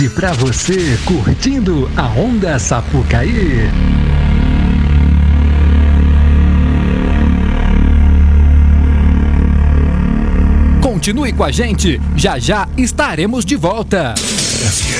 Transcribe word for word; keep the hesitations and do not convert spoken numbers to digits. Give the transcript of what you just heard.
E pra você curtindo a Onda Sapucaí. Continue com a gente, já já estaremos de volta.